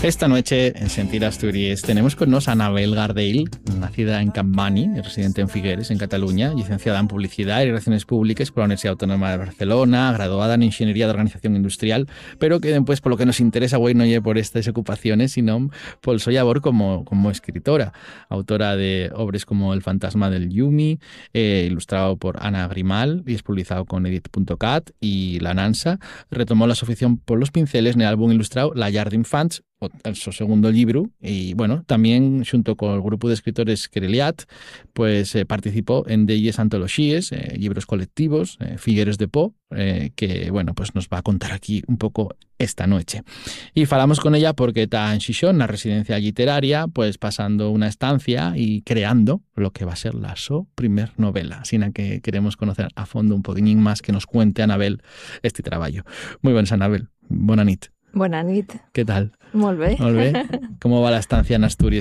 Esta noche en Sentir Asturias tenemos con nos a Anabel Gardel, nacida en Campmany, residente en Figueres, en Cataluña, licenciada en Publicidad y Relaciones Públicas por la Universidad Autónoma de Barcelona, graduada en Ingeniería de Organización Industrial, pero que después, por lo que nos interesa hoy, no lleve por estas ocupaciones, sino por su labor como escritora, autora de obras como El fantasma del Yumi, ilustrado por Ana Grimal y es publicado con Edit.cat, y La Nansa retomó la su afición por los pinceles en el álbum ilustrado La Llar d'Infants, su segundo libro, y bueno, también junto con el grupo de escritores Quereliat, pues participó en Deyes Antologías, libros colectivos, Figueres de Po, que bueno, pues nos va a contar aquí un poco esta noche. Y falamos con ella porque está en Xixón, la residencia literaria, pues pasando una estancia y creando lo que va a ser la su primer novela. Así que queremos conocer a fondo un poquín más, que nos cuente Anabel este trabajo. Muy buenas, Anabel. Bona nit. Bona nit. Què tal? Molt bé. Molt bé. Com va la estancia en Astúries